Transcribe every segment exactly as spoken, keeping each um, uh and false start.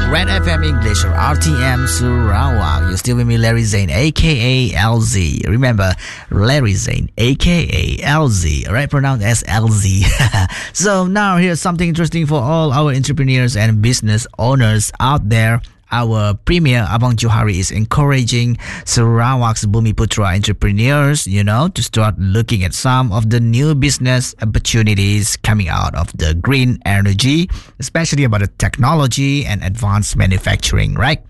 Red F M English or R T M Sarawak. You're still with me, Larry Zane, aka L Z. Remember, Larry Zane, aka L Z. Alright, pronounced as L Z. So now here's something interesting for all our entrepreneurs and business owners out there. Our Premier Abang Johari is encouraging Sarawak's Bumiputra entrepreneurs, you know, to start looking at some of the new business opportunities coming out of the green energy, especially about the technology and advanced manufacturing, right?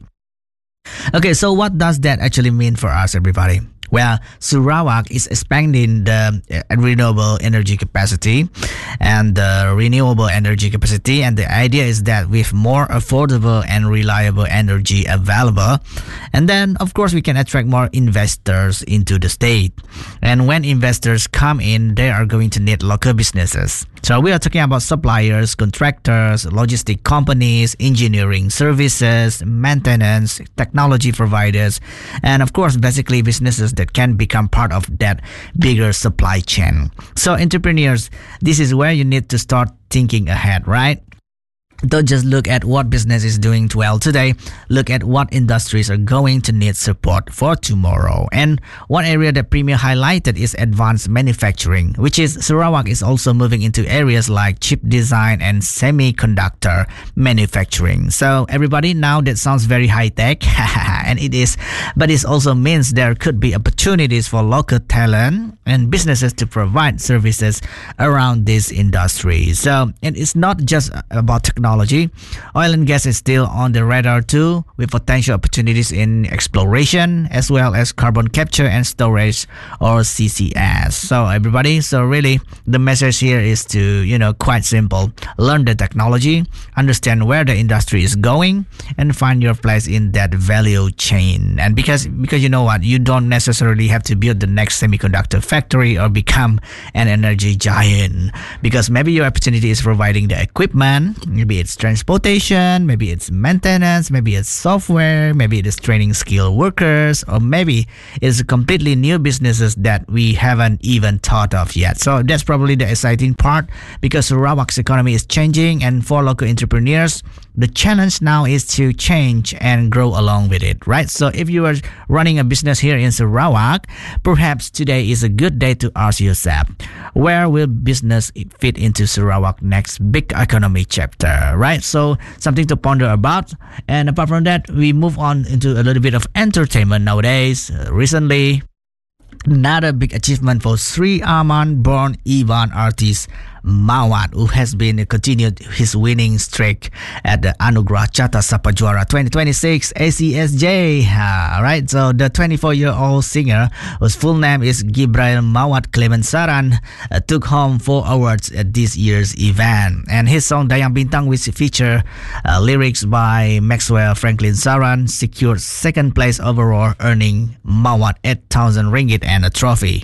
Okay, so what does that actually mean for us, everybody? Well, Sarawak is expanding the uh, renewable energy capacity and the renewable energy capacity. And the idea is that with more affordable and reliable energy available, and then, of course, we can attract more investors into the state. And when investors come in, they are going to need local businesses. So we are talking about suppliers, contractors, logistic companies, engineering services, maintenance, technology providers, and of course, basically businesses that can become part of that bigger supply chain. So entrepreneurs, this is where you need to start thinking ahead, right? Don't just look at what business is doing well today. Look at what industries are going to need support for tomorrow. And one area that Premier highlighted is advanced manufacturing, which is Sarawak is also moving into areas like chip design and semiconductor manufacturing. So everybody, now that sounds very high tech, and it is, but it also means there could be opportunities for local talent and businesses to provide services around this industry. So, and it's not just about technology. Oil and gas is still on the radar too, with potential opportunities in exploration as well as carbon capture and storage, or C C S. So everybody, so really the message here is to, you know, quite simple. Learn the technology, understand where the industry is going, and find your place in that value chain. And because because you know what, you don't necessarily have to build the next semiconductor factory or become an energy giant, because maybe your opportunity is providing the equipment, maybe it's transportation, maybe it's maintenance, maybe it's software, maybe it is training skilled workers, or maybe it's completely new businesses that we haven't even thought of yet. So that's probably the exciting part, because Sarawak's economy is changing, and for local entrepreneurs, the challenge now is to change and grow along with it, right? So if you are running a business here in Sarawak, perhaps today is a good day to ask yourself, where will business fit into Sarawak's next big economy chapter, right? So something to ponder about. And apart from that, we move on into a little bit of entertainment nowadays. Uh, recently, another big achievement for Sri Aman born Ivan artist Mawat, who has been continued his winning streak at the Anugerah Chata Sapajuara twenty twenty-six A C S J. Uh, right, so the twenty-four-year-old singer, whose full name is Gibrail Mawat Clement Saran, uh, took home four awards at this year's event. And his song Dayang Bintang, which feature uh, lyrics by Maxwell Franklin Saran, secured second place overall, earning Mawat eight thousand ringgit and a trophy.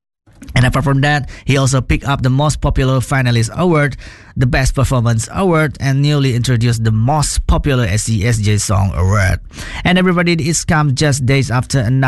And apart from that, he also picked up the Most Popular Finalist Award, the Best Performance Award, and newly introduced the Most Popular S C S J Song Award. And everybody, it's come just days after another